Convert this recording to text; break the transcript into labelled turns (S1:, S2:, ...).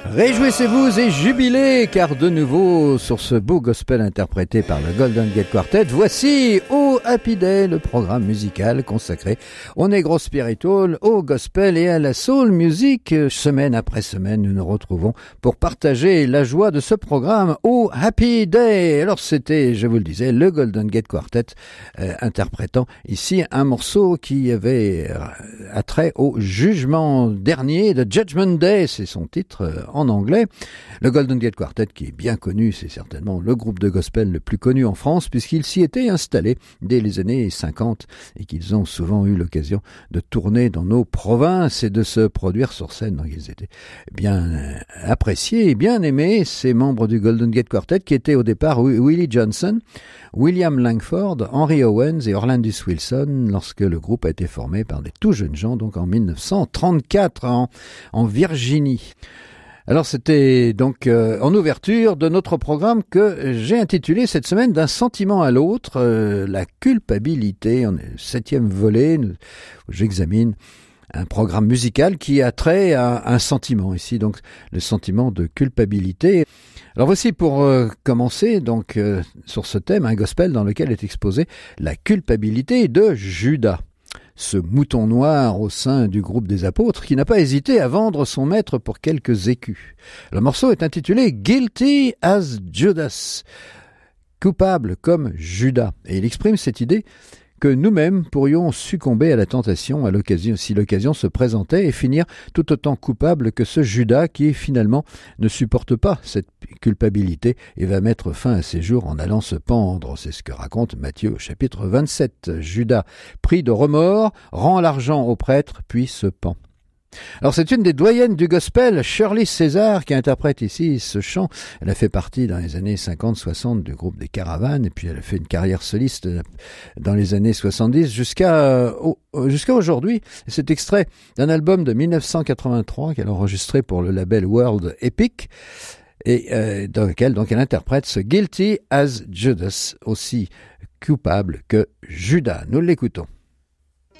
S1: Réjouissez-vous et jubilez, car de nouveau, sur ce beau gospel interprété par le Golden Gate Quartet, voici Oh Happy Day, le programme musical consacré au negro spiritual, au gospel et à la soul music. Semaine après semaine, nous nous retrouvons pour partager la joie de ce programme Oh Happy Day. Alors c'était, je vous le disais, le Golden Gate Quartet interprétant ici un morceau qui avait attrait au jugement dernier, de Judgment Day, c'est son titre en anglais. Le Golden Gate Quartet, qui est bien connu, c'est certainement le groupe de gospel le plus connu en France, puisqu'il s'y était installé dès les années 50 et qu'ils ont souvent eu l'occasion de tourner dans nos provinces et de se produire sur scène. Donc ils étaient bien appréciés et bien aimés, ces membres du Golden Gate Quartet, qui étaient au départ Willie Johnson, William Langford, Henry Owens et Orlandus Wilson, lorsque le groupe a été formé par des tout jeunes gens, donc en 1934 en Virginie. Alors c'était donc en ouverture de notre programme que j'ai intitulé cette semaine d'un sentiment à l'autre, la culpabilité. On est le 7e volet où j'examine un programme musical qui a trait à un sentiment ici, donc le sentiment de culpabilité. Alors voici pour commencer donc sur ce thème un gospel dans lequel est exposée la culpabilité de Judas, ce mouton noir au sein du groupe des apôtres qui n'a pas hésité à vendre son maître pour quelques écus. Le morceau est intitulé « Guilty as Judas », coupable comme Judas, et il exprime cette idée que nous-mêmes pourrions succomber à la tentation à l'occasion, si l'occasion se présentait, et finir tout autant coupable que ce Judas qui finalement ne supporte pas cette culpabilité et va mettre fin à ses jours en allant se pendre. C'est ce que raconte Matthieu au chapitre 27. Judas, pris de remords, rend l'argent au prêtre puis se pend. Alors c'est une des doyennes du gospel, Shirley César, qui interprète ici ce chant. Elle a fait partie dans les années 50-60 du groupe des Caravanes, et puis elle a fait une carrière soliste dans les années 70 jusqu'à aujourd'hui. C'est extrait d'un album de 1983 qu'elle a enregistré pour le label World Epic, et dans lequel donc elle interprète ce Guilty as Judas, aussi coupable que Judas. Nous l'écoutons.